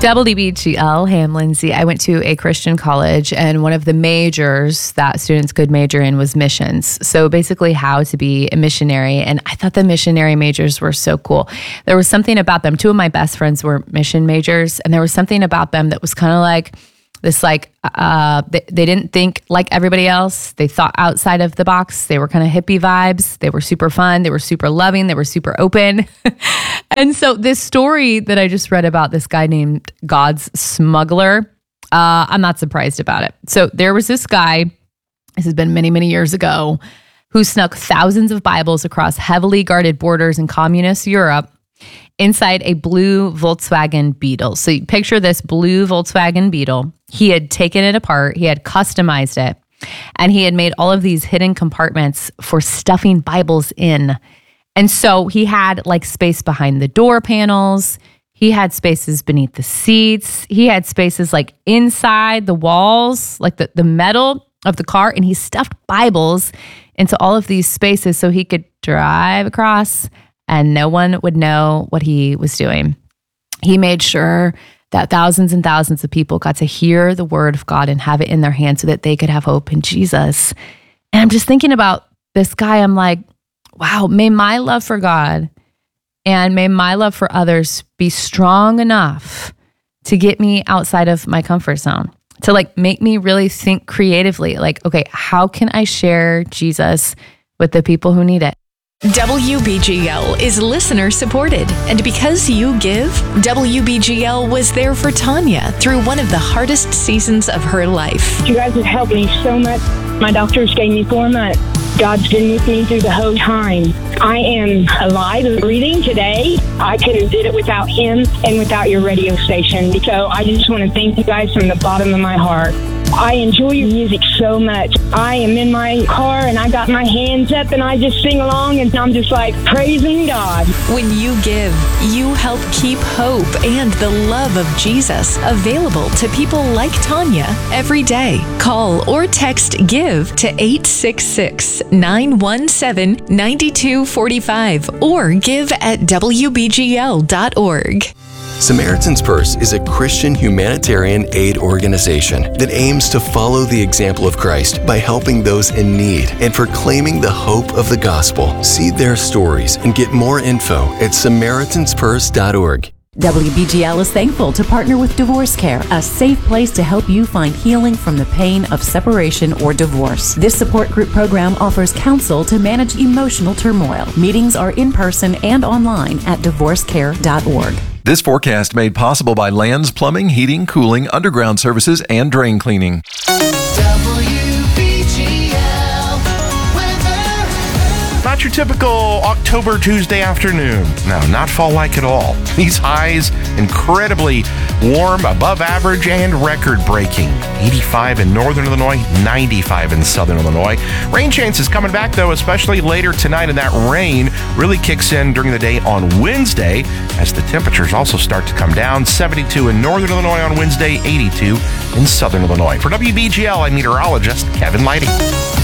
WBGL, hey, I'm Lindsay. I went to a Christian college, and one of the majors that students could major in was missions. So basically how to be a missionary. And I thought the missionary majors were so cool. There was something about them. Two of my best friends were mission majors, and there was something about them that was kind of like this, they didn't think like everybody else. They thought outside of the box. They were kind of hippie vibes. They were super fun. They were super loving. They were super open. And so this story that I just read about this guy named God's Smuggler, I'm not surprised about it. So there was this guy, this has been many, many years ago, who snuck thousands of Bibles across heavily guarded borders in communist Europe inside a blue Volkswagen Beetle. So you picture this blue Volkswagen Beetle. He had taken it apart. He had customized it. And he had made all of these hidden compartments for stuffing Bibles in. And so he had like space behind the door panels. He had spaces beneath the seats. He had spaces like inside the walls, like the metal of the car. And he stuffed Bibles into all of these spaces so he could drive across and no one would know what he was doing. He made sure that thousands and thousands of people got to hear the word of God and have it in their hands so that they could have hope in Jesus. And I'm just thinking about this guy. I'm like, wow, may my love for God and may my love for others be strong enough to get me outside of my comfort zone, to like make me really think creatively. Like, okay, how can I share Jesus with the people who need it? WBGL is listener supported. And because you give, WBGL was there for Tanya through one of the hardest seasons of her life. You guys have helped me so much. My doctors gave me 4 months. God's been with me through the whole time. I am alive and breathing today. I couldn't have did it without him and without your radio station. So I just want to thank you guys from the bottom of my heart. I enjoy your music so much. I am in my car and I got my hands up and I just sing along and I'm just like praising God. When you give, you help keep hope and the love of Jesus available to people like Tanya every day. Call or text GIVE to 866-917-9245 or give at WBGL.org. Samaritan's Purse is a Christian humanitarian aid organization that aims to follow the example of Christ by helping those in need and proclaiming the hope of the gospel. See their stories and get more info at SamaritansPurse.org. WBGL is thankful to partner with Divorce Care, a safe place to help you find healing from the pain of separation or divorce. This support group program offers counsel to manage emotional turmoil. Meetings are in person and online at divorcecare.org. This forecast made possible by Lands Plumbing, Heating, Cooling, Underground Services, and Drain Cleaning. Not your typical October Tuesday afternoon. No, not fall-like at all. These highs incredibly warm, above average, and record-breaking. 85 in northern Illinois, 95 in southern Illinois. Rain chances coming back, though, especially later tonight, and that rain really kicks in during the day on Wednesday as the temperatures also start to come down. 72 in northern Illinois on Wednesday, 82 in southern Illinois. For WBGL, I'm meteorologist Kevin Lighting.